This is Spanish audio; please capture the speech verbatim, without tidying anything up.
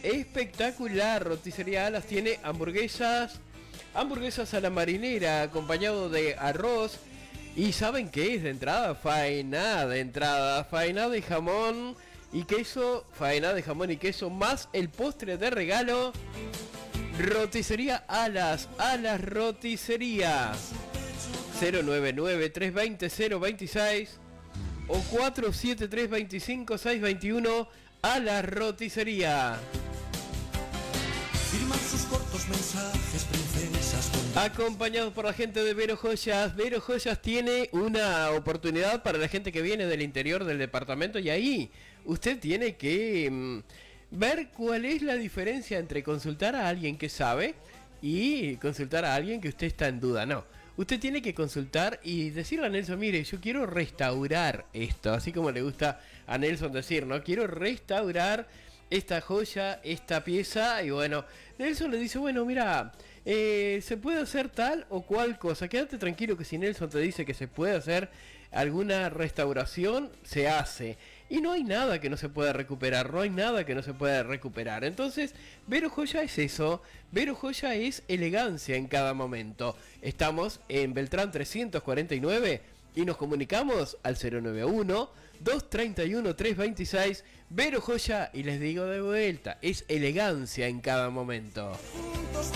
espectacular. Roticería Alas tiene hamburguesas, hamburguesas a la marinera acompañado de arroz. ¿Y saben qué es de entrada? Faena de entrada, faena de jamón y queso, faena de jamón y queso más el postre de regalo. Roticería Alas, Alas Roticería. cero nueve nueve, tres dos cero, cero dos seis o cuatro siete tres, dos cinco, seis dos uno. Alas Roticería. Firman sus cortos mensajes, princesas. Acompañados por la gente de Vero Joyas. Vero Joyas tiene una oportunidad para la gente que viene del interior del departamento, y ahí usted tiene que mmm, ver cuál es la diferencia entre consultar a alguien que sabe y consultar a alguien que usted está en duda. No, usted tiene que consultar y decirle a Nelson: mire, yo quiero restaurar esto, así como le gusta a Nelson decir, ¿no? Quiero restaurar esta joya, esta pieza. Y bueno, Nelson le dice: bueno, mira, eh, se puede hacer tal o cual cosa. Quédate tranquilo que si Nelson te dice que se puede hacer alguna restauración, se hace. Y no hay nada que no se pueda recuperar, no hay nada que no se pueda recuperar. Entonces, Vero Joya es eso. Vero Joya es elegancia en cada momento. Estamos en Beltrán trescientos cuarenta y nueve y nos comunicamos al cero nueve uno, dos tres uno, tres dos seis. Vero Joya, y les digo de vuelta, es elegancia en cada momento.